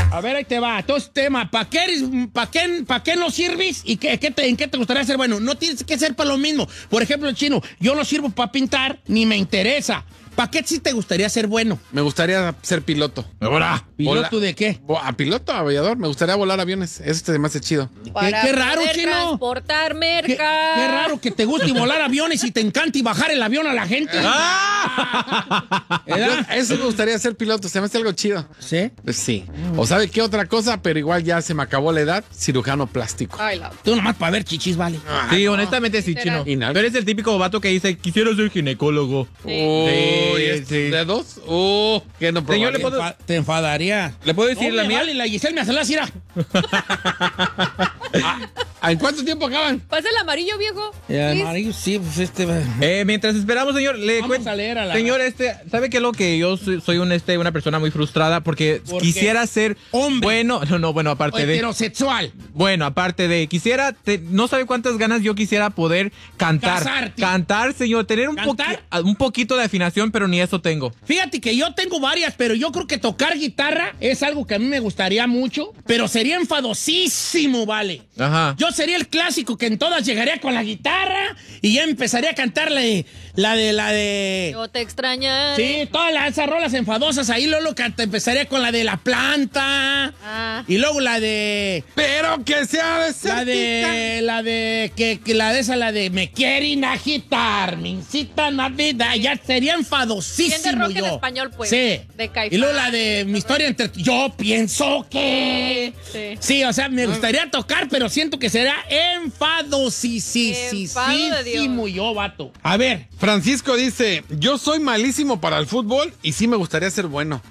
A ver, ahí te va. Entonces, tema, ¿para qué no sirves y en qué te gustaría ser bueno? No tienes que ser para lo mismo. Por ejemplo, Chino, yo no sirvo para pintar, ni me interesa. ¿Para qué sí te gustaría ser bueno? Me gustaría ser piloto. Ahora. ¿Piloto de qué? A piloto, aviador. Me gustaría volar aviones. Eso se me hace chido. Qué raro, Chino. Transportar merca. Qué raro que te guste volar aviones y te encanta y bajar el avión a la gente. Eso me gustaría ser piloto. Se me hace algo chido. ¿Sí? Pues sí. O sabe qué otra cosa, pero igual ya se me acabó la edad. Cirujano plástico. Ay, la... Tú nomás para ver chichis, vale. Sí, honestamente sí, Chino. Literal. Pero es el típico vato que dice, quisiera ser ginecólogo. Uy, Sí. ¿de dos? ¿Qué no Señor, ¿le probaría? puedo- Te enfadaría. ¿Le puedo decir No, la me mía? vale, la Giselle me hace la cira. ¿En cuánto tiempo acaban? ¿Pasa el amarillo, viejo? Please. Amarillo, sí, pues Mientras esperamos, señor, le Vamos cuento. a leer a la Señor, ¿sabe qué es lo que yo soy una persona muy frustrada? Porque ¿Por quisiera qué? ser Hombre. bueno. No, bueno, aparte de. heterosexual. Bueno, aparte de. No sabe cuántas ganas yo quisiera poder cantar. Casarte. Cantar, señor. Tener ¿Cantar? un poquito de afinación, pero ni eso tengo. Fíjate que yo tengo varias, pero yo creo que tocar guitarra es algo que a mí me gustaría mucho, pero sería enfadosísimo, vale. Ajá. Yo sería el clásico que en todas llegaría con la guitarra y ya empezaría a cantar la de... Yo te extrañaré. Sí, todas esas rolas enfadosas ahí, luego empezaría con la de La Planta. Ah. Y luego la de... Pero que sea de La de Me quieren agitar, me incitan a vida. Ya sería enfadosísimo Bien de rock en yo. español, pues. Sí. De Caifán. Y luego la de Mi historia entre... Yo pienso que... Sí. Sí, o sea, me gustaría tocar, pero siento que será Enfado de Dios. enfadosísimo yo, vato. A ver. Francisco dice, yo soy malísimo para el fútbol y sí me gustaría ser bueno.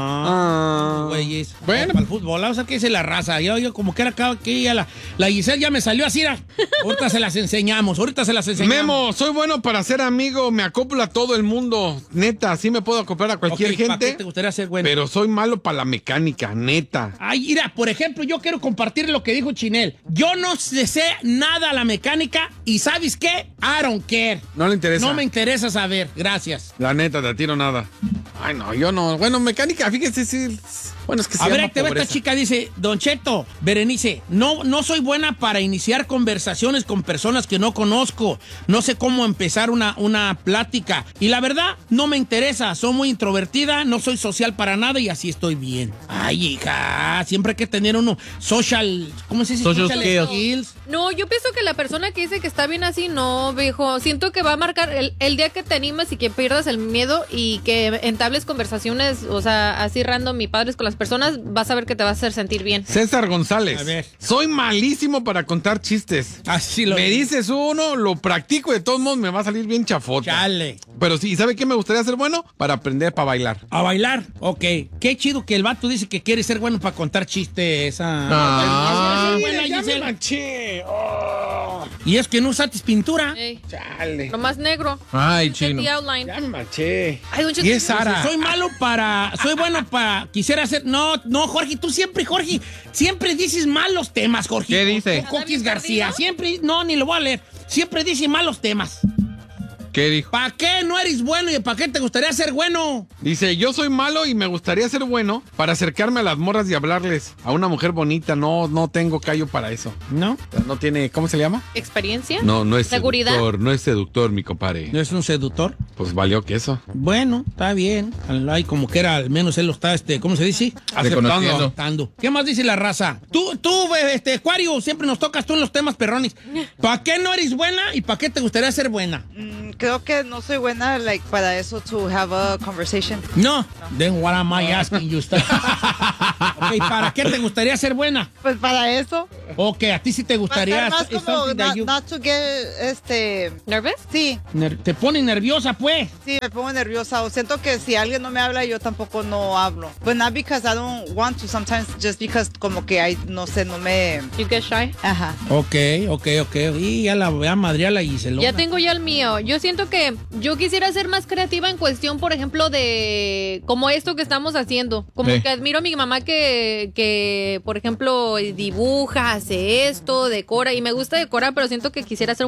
Güeyes. Bueno. Para el fútbol, o sea, ¿qué dice la raza? Yo como que era acá, que ya la Giselle ya me salió así. Ahorita se las enseñamos. Memo, soy bueno para ser amigo, me acoplo a todo el mundo. Neta, sí me puedo acoplar a cualquier Ok, ¿para qué gente. te gustaría ser bueno? Pero soy malo para la mecánica, neta. Ay, mira, por ejemplo, yo quiero compartir lo que dijo Chinel. Yo no sé nada a la mecánica y ¿sabes qué? I don't care. No le interesa. No me interesa saber. Gracias. La neta, te tiro nada. Ay, no, yo no. Bueno, mecánica, fíjese, sí. Bueno, es que se A ver, llama ahí te va esta pobreza. chica, dice, Don Cheto, Berenice, no soy buena para iniciar conversaciones con personas que no conozco. No sé cómo empezar una plática. Y la verdad, no me interesa. Soy muy introvertida, no soy social para nada y así estoy bien. Ay, hija, siempre hay que tener uno social, ¿cómo se dice? Social skills. No, yo pienso que la persona que dice que está bien así, no, viejo. Siento que va a marcar el día que te animes y que pierdas el miedo y que entables conversaciones, o sea, así random y padres con las personas, vas a ver que te va a hacer sentir bien. César González. A ver. Soy malísimo para contar chistes. Así lo Me dices uno, lo practico y de todos modos me va a salir bien chafota. Chale. Pero sí, ¿y sabe qué me gustaría ser bueno? Para aprender para bailar. A bailar, ok. Qué chido que el vato dice que quiere ser bueno para contar chistes. Ah. Buena, ya me Giselle. manché. Oh, Y es que no usaste pintura. Ey, chale. lo más negro. Ay, Set Chino. the outline. Ya me manché. Ay, don Cheto, Y es Sara. Soy bueno para, quisiera ser, no, Jorge, tú siempre dices malos temas, Jorge. ¿Qué dice? Coquis García, siempre, no, ni lo voy a leer, siempre dice malos temas. ¿Qué dijo? ¿Para qué no eres bueno y para qué te gustaría ser bueno? Dice, yo soy malo y me gustaría ser bueno para acercarme a las morras y hablarles. A una mujer bonita, no tengo callo para eso. ¿No? No tiene, ¿cómo se llama? ¿Experiencia? No es ¿Seguridad? seductor, no es seductor, mi compadre. ¿No es un seductor? Pues valió que eso. Bueno, está bien. Ay, como que era, al menos él lo está, ¿cómo se dice? Reconociendo. Aceptando. ¿Qué más dice la raza? Tú, Acuario, siempre nos tocas tú en los temas perrones. ¿Para qué no eres buena y para qué te gustaría ser buena? Creo que no soy buena para eso, to have a conversation. No. Then what am I asking you? Ok, ¿para qué te gustaría ser buena? Pues para eso. Ok, a ti sí te gustaría. Más es como something that you- not to get, ¿Nervous? sí, te pone nerviosa, pues. sí, me pongo nerviosa. O siento que si alguien no me habla, yo tampoco no hablo. But not because I don't want to, sometimes just because como que hay, no sé, no me... You get shy. Ajá. Ok. Y ya la voy a madrear la Gisela. Ya tengo ya el mío. Yo siento que yo quisiera ser más creativa en cuestión, por ejemplo, de como esto que estamos haciendo. Como Sí. que admiro a mi mamá que, por ejemplo, dibuja, hace esto, decora. Y me gusta decorar, pero siento que quisiera ser